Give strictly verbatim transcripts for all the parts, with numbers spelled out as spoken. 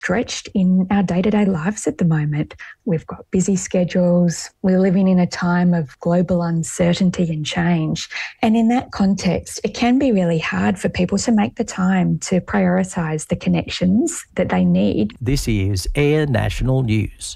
stretched in our day-to-day lives at the moment. We've got busy schedules. We're living in a time of global uncertainty and change. And in that context, it can be really hard for people to make the time to prioritise the connections that they need. This is Air National News.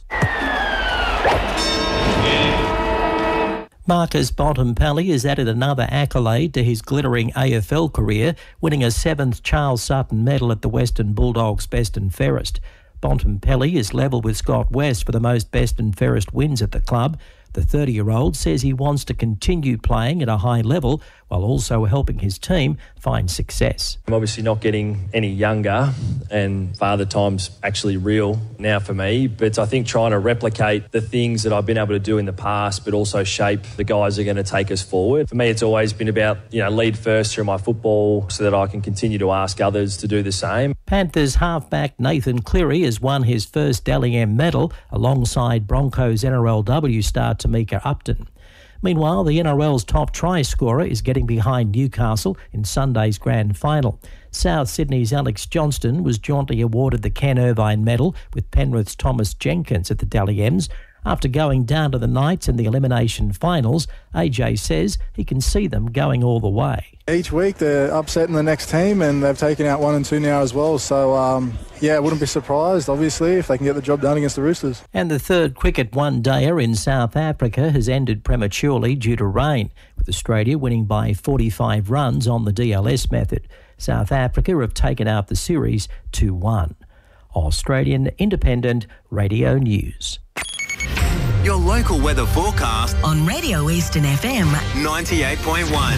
Marcus Bontempelli has added another accolade to his glittering A F L career, winning a seventh Charles Sutton medal at the Western Bulldogs Best and Fairest. Bontempelli is level with Scott West for the most Best and Fairest wins at the club. The thirty-year-old says he wants to continue playing at a high level while also helping his team find success. I'm obviously not getting any younger, and Father Time's actually real now for me, but I think trying to replicate the things that I've been able to do in the past, but also shape the guys that are going to take us forward. For me, it's always been about, you know, lead first through my football so that I can continue to ask others to do the same. Panthers halfback Nathan Cleary has won his first Dally M medal alongside Broncos N R L W star Tamika Upton. Meanwhile, the N R L's top try scorer is getting behind Newcastle in Sunday's grand final. South Sydney's Alex Johnston was jauntily awarded the Ken Irvine medal with Penrith's Thomas Jenkins at the Dally M's. After going down to the Knights in the elimination finals, A J says he can see them going all the way. Each week they're upsetting the next team, and they've taken out one and two now as well. So, um, yeah, I wouldn't be surprised, obviously, if they can get the job done against the Roosters. And the third cricket one-dayer in South Africa has ended prematurely due to rain, with Australia winning by forty-five runs on the D L S method. South Africa have taken out the series two one. Australian Independent Radio News. Your local weather forecast on Radio Eastern F M ninety-eight point one.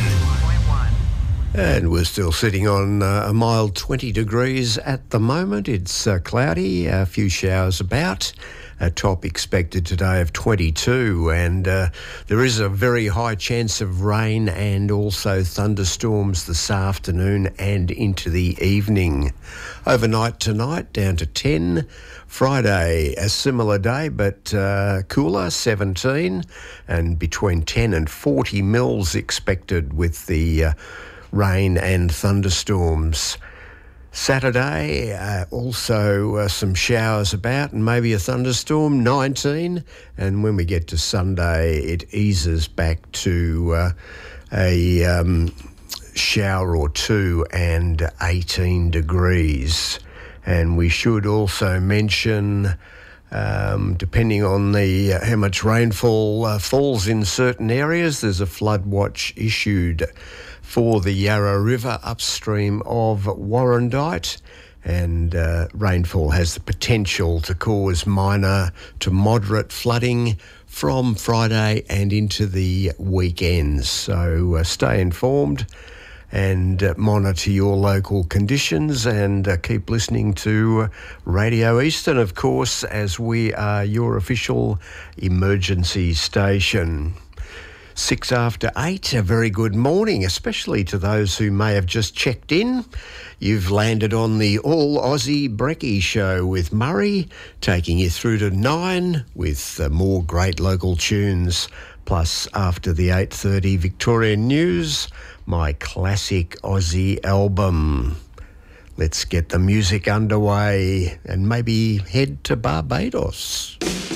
And we're still sitting on uh, a mild twenty degrees at the moment. It's uh, cloudy, a few showers about. A top expected today of twenty-two, and uh, there is a very high chance of rain and also thunderstorms this afternoon and into the evening. Overnight tonight down to ten. Friday a similar day but uh, cooler, seventeen, and between ten and forty mils expected with the uh, rain and thunderstorms. Saturday, uh, also uh, some showers about and maybe a thunderstorm, nineteen. And when we get to Sunday, it eases back to uh, a um, shower or two and eighteen degrees. And we should also mention, um, depending on the uh, how much rainfall uh, falls in certain areas, there's a flood watch issued for the Yarra River upstream of Warrandyte, and uh, rainfall has the potential to cause minor to moderate flooding from Friday and into the weekends. So uh, stay informed and uh, monitor your local conditions, and uh, keep listening to uh, Radio Eastern, of course, as we are your official emergency station. Six after eight, a very good morning, especially to those who may have just checked in. You've landed on the All Aussie Brekkie Show with Murray, taking you through to nine with uh, more great local tunes. Plus, after the eight thirty Victorian News, my classic Aussie album. Let's get the music underway and maybe head to Barbados.